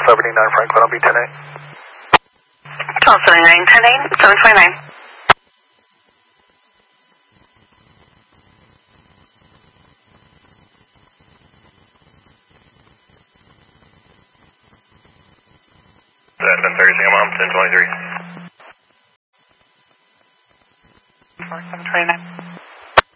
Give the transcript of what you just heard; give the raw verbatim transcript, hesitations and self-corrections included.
seventy-nine Franklin, I'll be ten eight. twelve seventy-nine, ten eight, seven twenty-nine. seven thirty, single mom, ten twenty-three. four seven twenty-nine.